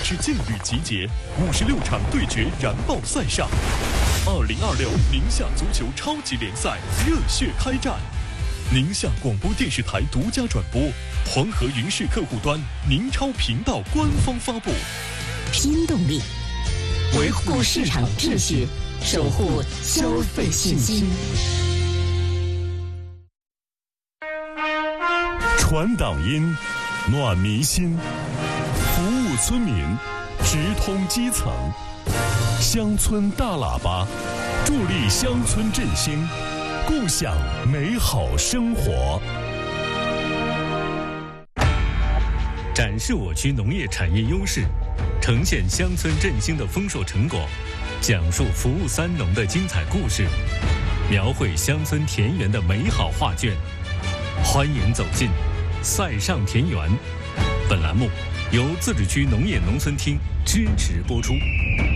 市劲旅集结，56场对决燃爆赛上，2026宁夏足球超级联赛热血开战。宁夏广播电视台独家转播，黄河云视客户端宁超频道官方发布。 拼动力，维护市场秩序，守护消费信心。 传党音，暖民心，服务村民，直通基层。乡村大喇叭，助力乡村振兴，共享美好生活。 展示我区农业产业优势，呈现乡村振兴的丰硕成果，讲述服务三农的精彩故事，描绘乡村田园的美好画卷。欢迎走进塞上田园。本栏目由自治区农业农村厅支持播出。